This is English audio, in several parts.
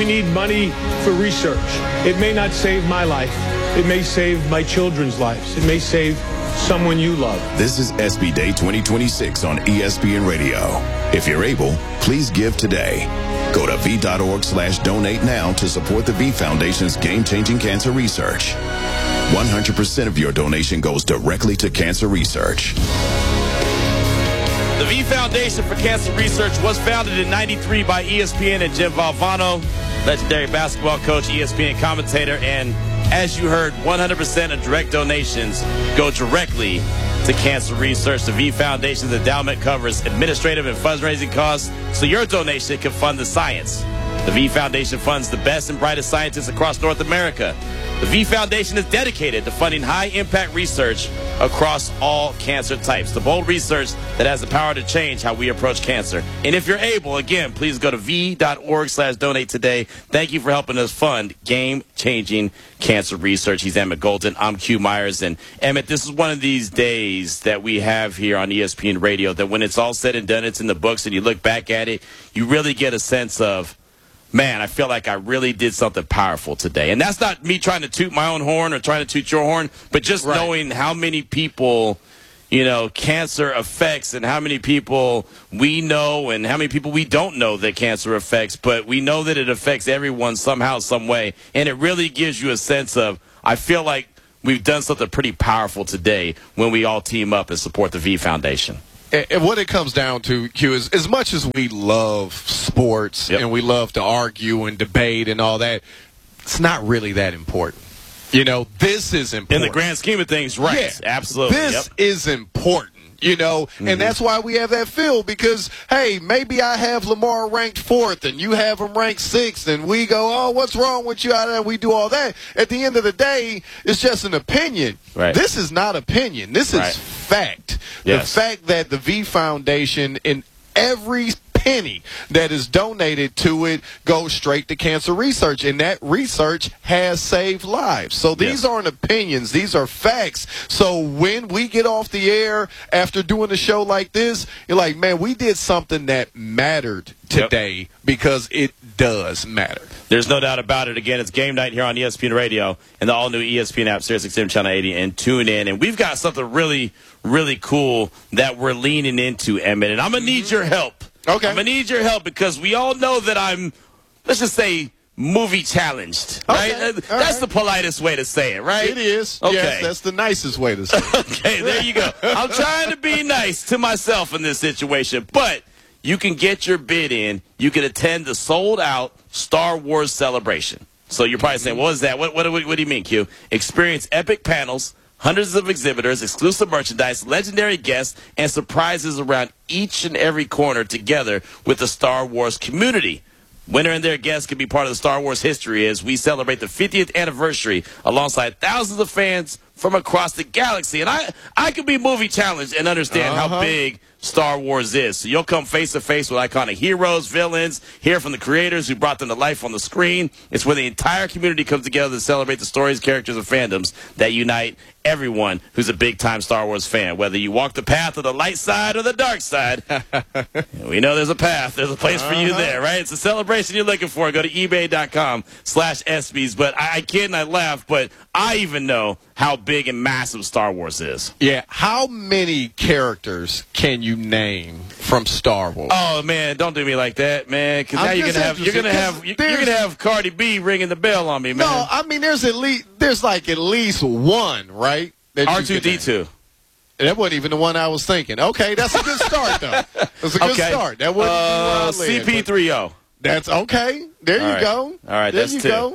We need money for research. It may not save my life. It may save my children's lives. It may save someone you love. This is SB Day 2026 on ESPN Radio. If you're able, please give today. Go to v.org/donate now to support the V Foundation's game-changing cancer research. 100% of your donation goes directly to cancer research. The V Foundation for Cancer Research was founded in '93 by ESPN and Jim Valvano, legendary basketball coach, ESPN commentator, and as you heard, 100% of direct donations go directly to cancer research. The V Foundation's endowment covers administrative and fundraising costs, so your donation can fund the science. The V Foundation funds the best and brightest scientists across North America. The V Foundation is dedicated to funding high-impact research across all cancer types. The bold research that has the power to change how we approach cancer. And if you're able, again, please go to v.org/donate today. Thank you for helping us fund game-changing cancer research. He's Emmett Golden. I'm Q Myers. And Emmett, this is one of these days that we have here on ESPN Radio that when it's all said and done, it's in the books, and you look back at it, you really get a sense of, man, I feel like I really did something powerful today. And that's not me trying to toot my own horn or trying to toot your horn, but just knowing how many people, you know, cancer affects and how many people we know and how many people we don't know that cancer affects, but we know that it affects everyone somehow, some way. And it really gives you a sense of, I feel like we've done something pretty powerful today when we all team up and support the V Foundation. And what it comes down to, Q, is as much as we love sports and we love to argue and debate and all that, it's not really that important. You know, this is important. In the grand scheme of things, right. Yeah, absolutely. This is important. You know, and that's why we have that feel because, hey, maybe I have Lamar ranked 4th and you have him ranked 6th and we go, oh, what's wrong with you? And we do all that. At the end of the day, it's just an opinion. Right. This is not opinion. This is fact. Yes. The fact that the V Foundation in every penny that is donated to it goes straight to cancer research, and that research has saved lives. So these aren't opinions, these are facts. So when we get off the air after doing a show like this, you're like, man, we did something that mattered today because it does matter. There's no doubt about it. Again, it's game night here on ESPN Radio and the all-new ESPN app, SiriusXM Channel 80, and tune in. And we've got something really, really cool that we're leaning into, Emmett. And I'm going to need your help. Okay. I'm going to need your help because we all know that I'm, let's just say, movie challenged, right? Okay. That's the politest way to say it, right? It is. Okay. Yes, that's the nicest way to say it. Okay, there you go. I'm trying to be nice to myself in this situation, but you can get your bid in. You can attend the sold-out Star Wars celebration. So you're probably saying, what is that? What do you mean, Q? Experience epic panels, hundreds of exhibitors, exclusive merchandise, legendary guests, and surprises around each and every corner together with the Star Wars community. Winner and their guests can be part of the Star Wars history as we celebrate the 50th anniversary alongside thousands of fans from across the galaxy. And I can be movie challenged and understand how big Star Wars is. So you'll come face to face with iconic heroes, villains, hear from the creators who brought them to life on the screen. It's where the entire community comes together to celebrate the stories, characters, and fandoms that unite everyone who's a big-time Star Wars fan. Whether you walk the path of the light side or the dark side, we know there's a path. There's a place for you there, right? It's a celebration you're looking for. Go to ebay.com/ESPYs. But I kid and I laugh, but I even know how big and massive Star Wars is. Yeah. How many characters can you name from Star Wars? Oh man, don't do me like that, man. Because now you're gonna have Cardi B ringing the bell on me, man. No, I mean there's at least one, right? R2D2. That wasn't even the one I was thinking. Okay, that's a good start though. That's a good start. That wasn't CP3O. That's okay. There you go. All right, there that's you two. Go.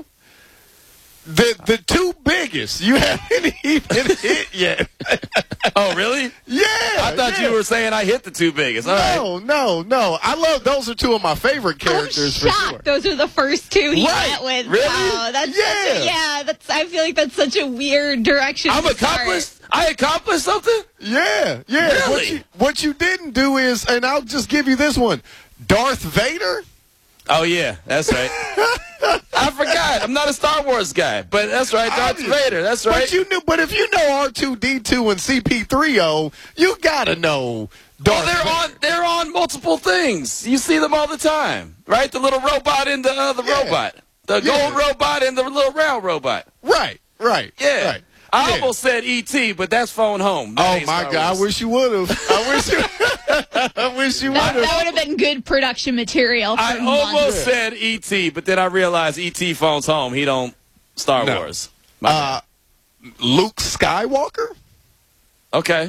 The two biggest you haven't even hit yet. Oh, really? Yeah. I thought you were saying I hit the two biggest. All right. No. I love those are two of my favorite characters I'm for shocked. sure. Those are the first two he went with. Really? Wow, that's I feel like that's such a weird direction. I'm to accomplished. start. I accomplished something. Yeah. Really? What you didn't do is, and I'll just give you this one, Darth Vader. Oh yeah, that's right. I forgot. I'm not a Star Wars guy, but that's right. Darth Vader. That's right. But if you know R2D2 and CP3O, you gotta know They're on multiple things. You see them all the time, right? The little robot and the robot. The gold robot and the little round robot. Right. Yeah. Right. I almost said E.T., but that's Phone Home. Oh, my God. I wish you would have. I wish you would have. That would have been good production material for I almost said E.T., but then I realized E.T. Phones Home. He don't Star Wars. Luke Skywalker? Okay.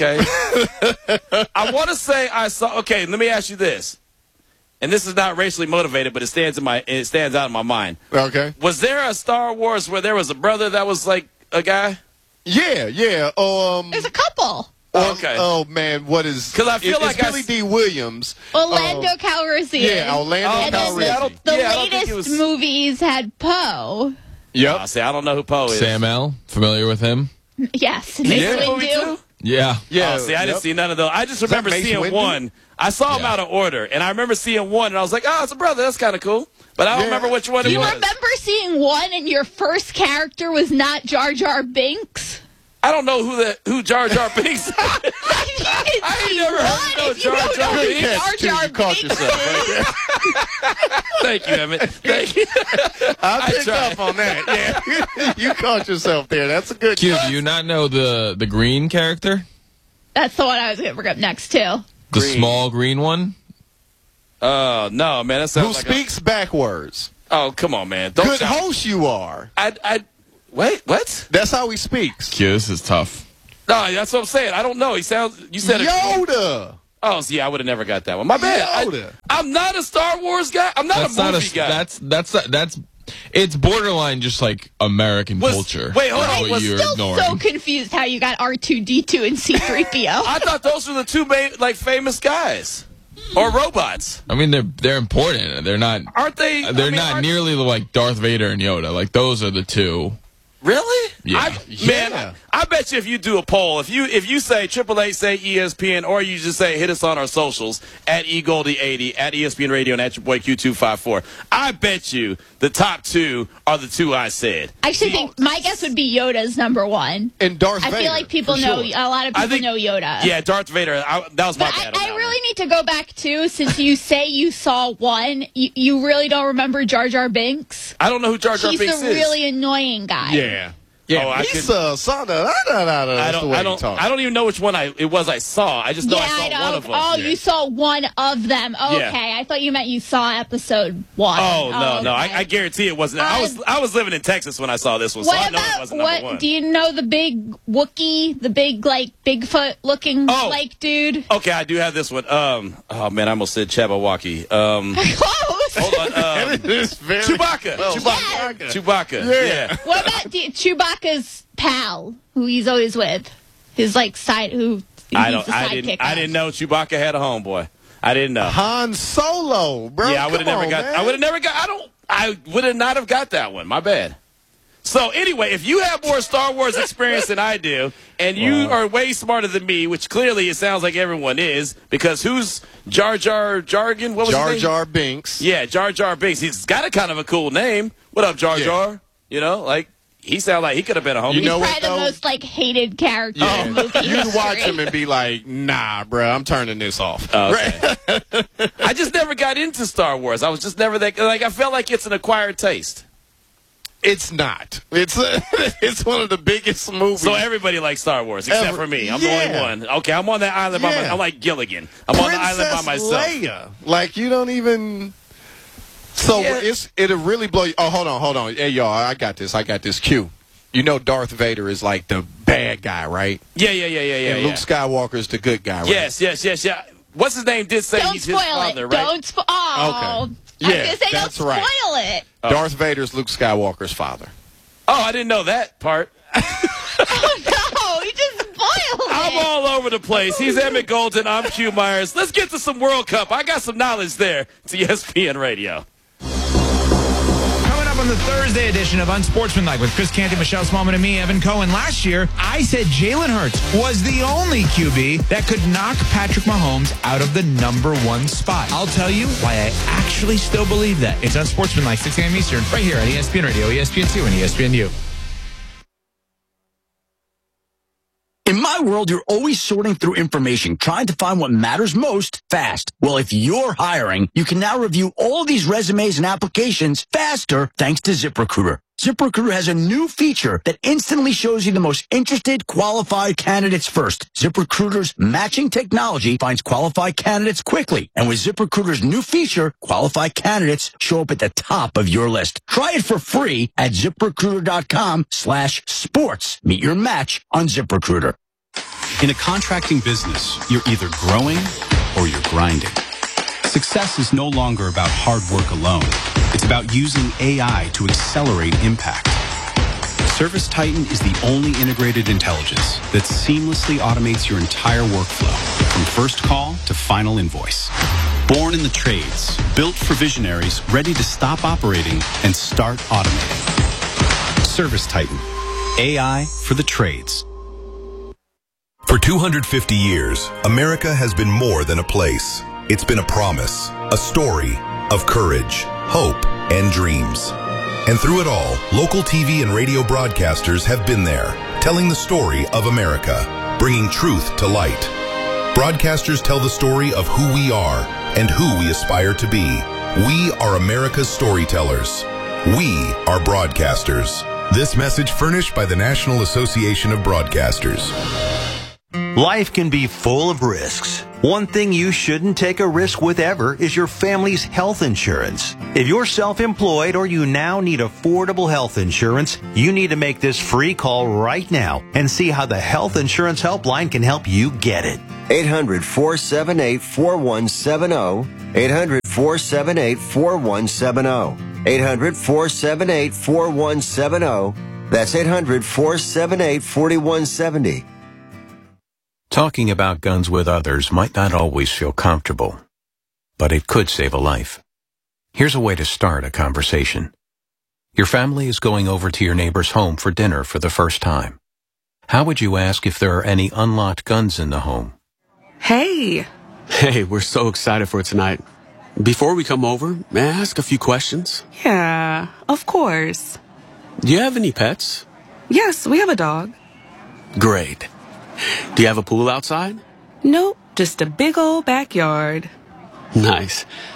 I want to say I saw. Okay, let me ask you this. And this is not racially motivated, but it stands out in my mind. Okay. Was there a Star Wars where there was a brother that was like a guy? Yeah. There's a couple. Okay. Oh man, what is? Because I feel like Billy D. Williams, Orlando Calrissian. Yeah, Orlando Calrissian. The latest movies had Poe. Yep. See, I don't know who Poe is. Sam L. Familiar with him? Yes. Mace Windu. Yeah. See, I didn't see none of those. I just remember seeing one. I saw them out of order, and I remember seeing one, and I was like, "Oh, it's a brother. That's kind of cool." But I don't remember which one it was. You remember seeing one, and your first character was not Jar Jar Binks? I don't know who Jar Jar Binks is. I ain't never heard of Jar Jar Binks. Jar Jar Binks. Thank you, Emmett. Thank you. I picked up on that. Yeah, you caught yourself there. That's a good. Q, do you not know the green character? That's the one I was going to bring up next too. The small green one? Oh no, man! That sounds Who speaks backwards? Oh, come on, man! Good host you are. Wait, what? That's how he speaks. Q, this is tough. No, that's what I'm saying. I don't know. You said Yoda. Oh, see, I would have never got that one. My bad. Yoda. I'm not a Star Wars guy. I'm not a movie guy. That's it's borderline just like American culture. Wait, hold on. I'm still so confused how you got R2-D2 and C-3PO. I thought those were the two main, famous guys. Or robots. I mean, they're important. They're not. Aren't they? They're not nearly like Darth Vader and Yoda. Like those are the two. Really? Yeah. Man, I bet you if you do a poll, if you say 888 say ESPN, or you just say hit us on our socials at eGoldie80, at ESPN Radio, and at your boy Q254, I bet you the top two are the two I said. I actually think my guess would be Yoda's number one. And Darth Vader. I feel like people know, a lot of people know Yoda. Yeah, Darth Vader. That was my bad. I really need to go back, too, since you say you saw one. You really don't remember Jar Jar Binks? I don't know who Jar Jar Binks is. He's a really annoying guy. Yeah. Yeah, he's I don't even know which one it was I saw. I just know I saw one of them. Oh, you saw one of them. Okay, Yeah. I thought you meant you saw episode one. Oh, no. Okay. I guarantee it wasn't. I was living in Texas when I saw this one, so I know it wasn't number one. Do you know the big Wookiee, the big Bigfoot looking dude? Okay, I do have this one. Oh man, I almost said Jabberwocky. Close. Hold on. Chewbacca. Chewbacca. Yeah. What about Chewbacca's pal, who he's always with? His side who. I didn't know Chewbacca had a homeboy. I didn't know. Han Solo, bro. Yeah, I would have never got. I would have never got. I would have not have got that one. My bad. So anyway, if you have more Star Wars experience than I do, and you are way smarter than me, which clearly it sounds like everyone is, because who's Jar Jar Jargon? What was his name? Jar Jar Binks. Yeah, Jar Jar Binks. He's got a kind of a cool name. What up, Jar Jar? You know, he sounded like he could have been a homie. He's probably the most hated character in movie You'd history. watch him and be like, nah, bro, I'm turning this off. Okay. I just never got into Star Wars. I was just never that. I felt like it's an acquired taste. It's not. It's one of the biggest movies. So everybody likes Star Wars, except for me. I'm the only one. Okay, I'm on that island by myself. I'm like Gilligan. I'm on the island by myself. Leia. You don't even... So it'll really blow you... Oh, hold on. Hey, y'all, I got this. Q. You know Darth Vader is the bad guy, right? Yeah. And Luke Skywalker's the good guy, right? Yes. What's his name did say he's his father, right? Don't spoil it. Oh. Yeah, I was going to say, don't spoil it. Oh. Darth Vader's Luke Skywalker's father. Oh, I didn't know that part. Oh, no, you just spoiled it. I'm all over the place. He's Emmett Golden. I'm Q Myers. Let's get to some World Cup. I got some knowledge there. It's ESPN Radio. On the Thursday edition of Unsportsmanlike with Chris Canty, Michelle Smallman, and me, Evan Cohen. Last year, I said Jalen Hurts was the only QB that could knock Patrick Mahomes out of the #1 spot. I'll tell you why I actually still believe that. It's Unsportsmanlike, 6 a.m. Eastern, right here at ESPN Radio, ESPN2, and ESPNU. In my my world, you're always sorting through information, trying to find what matters most fast. Well, if you're hiring, you can now review all these resumes and applications faster thanks to ZipRecruiter. ZipRecruiter has a new feature that instantly shows you the most interested, qualified candidates first. ZipRecruiter's matching technology finds qualified candidates quickly. And with ZipRecruiter's new feature, qualified candidates show up at the top of your list. Try it for free at ZipRecruiter.com/sports. Meet your match on ZipRecruiter. In a contracting business, you're either growing or you're grinding. Success is no longer about hard work alone. It's about using AI to accelerate impact. ServiceTitan is the only integrated intelligence that seamlessly automates your entire workflow, from first call to final invoice. Born in the trades, built for visionaries ready to stop operating and start automating. ServiceTitan, AI for the trades. For 250 years, America has been more than a place. It's been a promise, a story of courage, hope, and dreams. And through it all, local TV and radio broadcasters have been there, telling the story of America, bringing truth to light. Broadcasters tell the story of who we are and who we aspire to be. We are America's storytellers. We are broadcasters. This message furnished by the National Association of Broadcasters. Life can be full of risks. One thing you shouldn't take a risk with ever is your family's health insurance. If you're self-employed or you now need affordable health insurance, you need to make this free call right now and see how the Health Insurance Helpline can help you get it. 800-478-4170. 800-478-4170. 800-478-4170. That's 800-478-4170. Talking about guns with others might not always feel comfortable, but it could save a life. Here's a way to start a conversation. Your family is going over to your neighbor's home for dinner for the first time. How would you ask if there are any unlocked guns in the home? Hey, we're so excited for tonight. Before we come over, may I ask a few questions? Yeah, of course. Do you have any pets? Yes, we have a dog. Great. Do you have a pool outside? Nope, just a big old backyard. Nice.